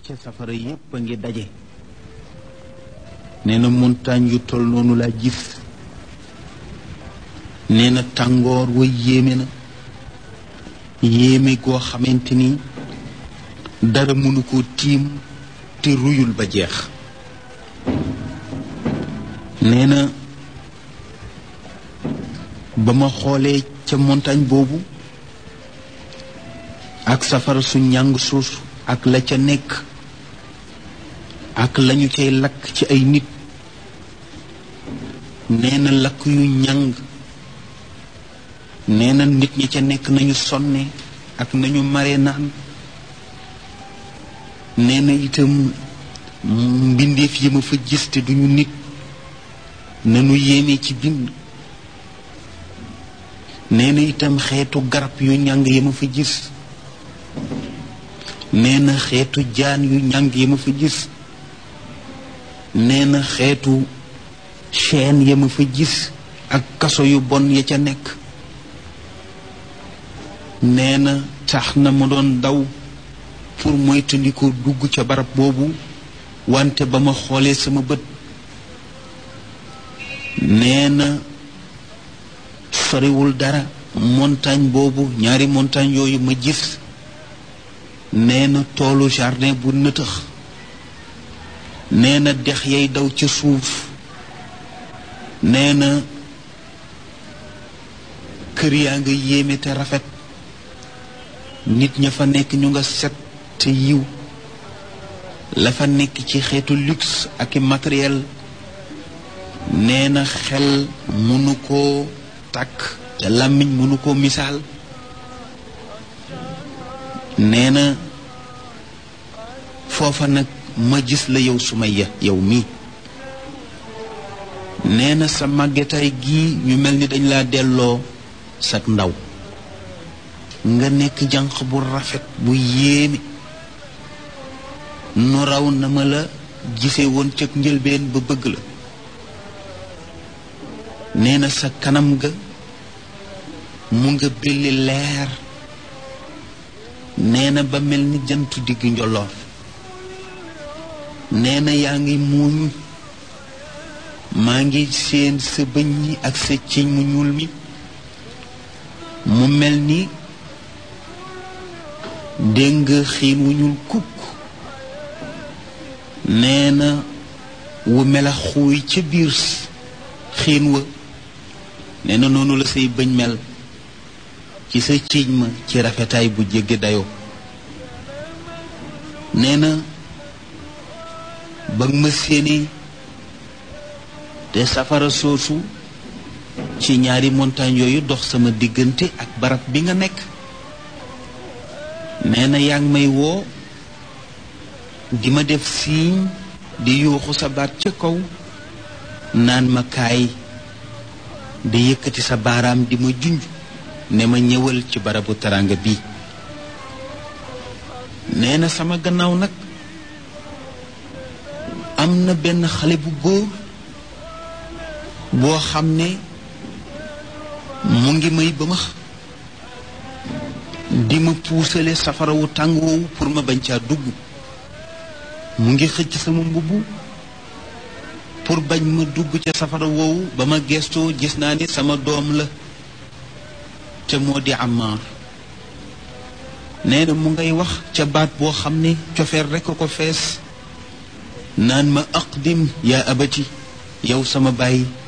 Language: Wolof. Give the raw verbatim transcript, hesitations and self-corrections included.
ca safara yépp a ngi daje. nee na montagne yu tol noonu laa gis. nee na tàngoor wa yéeme na yéeme goo xamante ni dara mënu ko tiim te ruyul ba jeex. nee na ba ma xoolee ca montagne boobu ak safara su ñàng suus ak la ca nekk ak lañu cay lakk ci ay nit. nee na lakk yu ñàng. nee na nit ñi ca nekk nañu sonne ak nañu mare naan. nee na itam mbindeef yi ma fa gis te duñu nit nanu yéeme ci bind. nee na itam xeetu garab yu ñàng yi ma fa gis. nee na xeetu jaan yu ñàng yi ma fa gis. nee na xeetu chaîne ya ma fa gis ak kaso yu bon ya ca nekk. nee na tax na ma doon daw pour moytandiku dugg ca barab boobu wante ba ma xoolee sama bët nee na soriwul dara montagne boobu ñaari montagne yooyu ma gis. nee na toolu jardin bu nëtëx. nee na dex yay daw ca suuf. nee na kër yaa nga yéeme te rafet. nit ña fa nekk ñu nga set te yiw. la fa nekk ci xeetu luxe ak i matériel nee na xel mënu koo tàkk te làmmiñ mënu koo misaal. nee na foofa nag ma gis la yow Sumayya yow mii. nee na sa màggetaay gii ñu mel ni dañ laa delloo sa ndaw nga nekk jànq bu rafet bu yéeme nu raw na ma la gisee woon ca njëlbeen ba bëgg la. nee na sa kanam ga mu nga belli leer. nee na ba mel ni jantu digg njolloor. nee na yaa ngi muuñ maa ngi seen sa bëñ yi ak sa ciñ mu ñuul mi mu mel ni dégg nga xiin wu ñuul kukk. nee na wu melax xuuy ca biir xiin wa. nee na noonu la say bëñ mel ci sa ciiñ ma ci rafetaay bu jéggi dayoo. nee na ba ma séenee te safara soosu ci ñaari montagne yooyu dox sama diggante ak barab bi nga nekk. nee na yaa ngi may woo di ma def siiñ di yuuxu sa baat ca kaw naan ma kaay di yëkkati sa baaraam di ma junj ne ma ñëwal ci barabu taranga bi. nee na sama gannaaw nag am na benn xale bu góor boo xam ne mu ngi may ba ma di ma puusale safara wu tàng woowu pour ma bañ caa dugg. mu ngi xëcc sama mbubb pour bañ ma dugg ca safara woowu. ba ma gestoo gis naa ni sama doom la te moo di Ammaar. nee na mu ngay wax ca baat boo xam ne cofeer rekk ko fees naan ma aqdim yaa abati yow sama baay